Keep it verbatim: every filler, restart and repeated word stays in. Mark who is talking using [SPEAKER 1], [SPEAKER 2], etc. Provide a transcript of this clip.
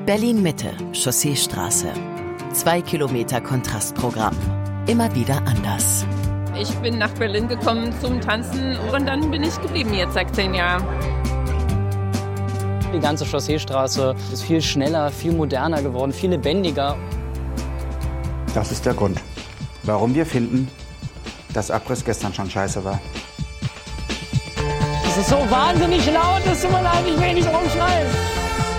[SPEAKER 1] Berlin-Mitte, Chausseestraße. Zwei Kilometer Kontrastprogramm. Immer wieder anders.
[SPEAKER 2] Ich bin nach Berlin gekommen zum Tanzen und dann bin ich geblieben jetzt seit zehn Jahren.
[SPEAKER 3] Die ganze Chausseestraße ist viel schneller, viel moderner geworden, viel lebendiger.
[SPEAKER 4] Das ist der Grund, warum wir finden, dass Abriss gestern schon scheiße war.
[SPEAKER 3] Es ist so wahnsinnig laut, dass man eigentlich wenig rumschreit.